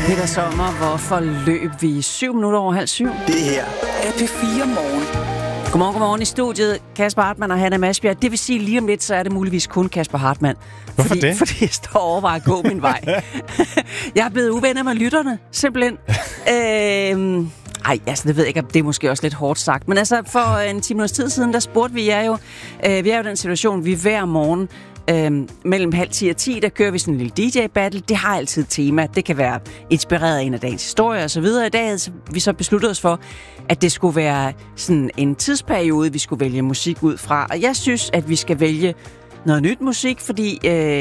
Peter Sommer, hvorfor løb vi 7 minutter over 6:30? Det her er P4 Morgen. Godmorgen i studiet. Kasper Hartmann og Hanna Masbjerg. Det vil sige, lige om lidt, så er det muligvis kun Kasper Hartmann. Hvorfor det? Fordi jeg står og overvejer at gå min vej. Jeg er blevet uvenner med lytterne, simpelthen. Det ved jeg ikke, det er måske også lidt hårdt sagt. Men altså, for en 10 minutters tid siden, der spurgte vi jer jo. Vi er jo i den situation, vi hver morgen mellem 9:30 og 10, der kører vi sådan en lille DJ-battle. Det har altid et tema. Det kan være inspireret af en af dagens historier og så videre. I dag havde vi så besluttet os for, at det skulle være sådan en tidsperiode, vi skulle vælge musik ud fra. Og jeg synes, at vi skal vælge noget nyt musik, fordi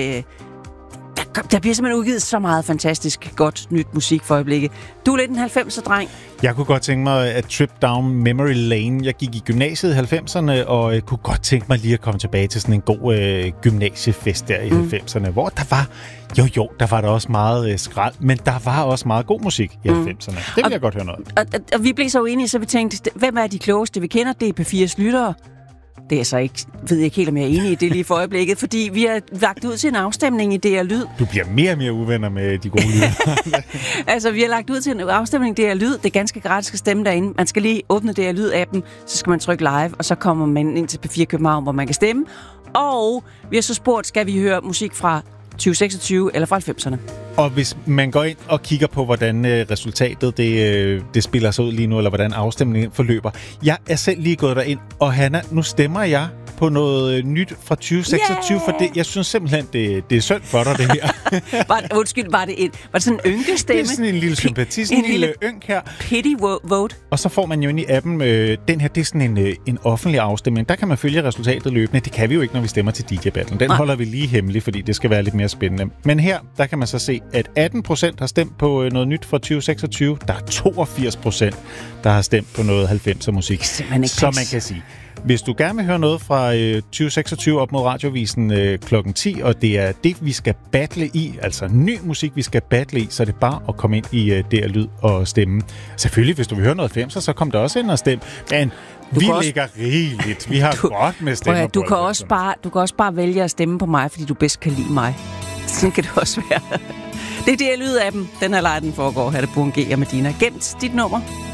der bliver simpelthen udgivet så meget fantastisk godt nyt musik for øjeblikket. Du er lidt en 90'er-dreng. Jeg kunne godt tænke mig at trip down memory lane. Jeg gik i gymnasiet i 90'erne, og kunne godt tænke mig lige at komme tilbage til sådan en god gymnasiefest der i 90'erne, hvor der var, der var der også meget skrald, men der var også meget god musik i 90'erne. Det vil jeg godt høre noget. Og vi blev så uenige, så vi tænkte, hvem er de klogeste, vi kender? Det er P4's lyttere. Det er så ikke, ved jeg ikke helt, om jeg er enig i det lige for øjeblikket, fordi vi har lagt ud til en afstemning i DR Lyd. Du bliver mere og mere uvenner med de gode lyder. Altså, vi har lagt ud til en afstemning i DR Lyd. Det er ganske gratis at stemme derinde. Man skal lige åbne DR Lyd-appen, så skal man trykke live, og så kommer man ind til P4 København, hvor man kan stemme. Og vi har så spurgt, skal vi høre musik fra 2026 eller fra 90'erne? Og hvis man går ind og kigger på, hvordan resultatet det spiller sig ud lige nu, eller hvordan afstemningen forløber. Jeg er selv lige gået derind, og Hanna, nu stemmer jeg på noget nyt fra 2026, for det, jeg synes simpelthen, det er synd for dig, det her. var det sådan en ynkestemme? Det er sådan en lille sympati, sådan en lille ynk her. Pity vote. Og så får man jo ind i appen, den her, det er sådan en offentlig afstemning. Der kan man følge resultatet løbende. Det kan vi jo ikke, når vi stemmer til DJ-battlen. Den holder vi lige hemmelig, fordi det skal være lidt mere spændende. Men her, der kan man så se, at 18% har stemt på noget nyt fra 2026. Der er 82%, der har stemt på noget 90'er musik. Så man kan sige, hvis du gerne vil høre noget fra 2026 op mod Radiovisen klokken 10, og det er det, vi skal battle i, altså ny musik, vi skal battle i, så er det bare at komme ind i DR Lyd og stemme. Selvfølgelig, hvis du vil høre noget 90'er, så kom der også ind og stemme. Men vi ligger rigeligt. Vi har godt med stemmer du kan også bare vælge at stemme på mig, fordi du bedst kan lide mig. Sådan kan det også være. Det er DR Lyd-appen. Den her leg, den foregår. Her er det Burgen G og Medina. Gemt dit nummer.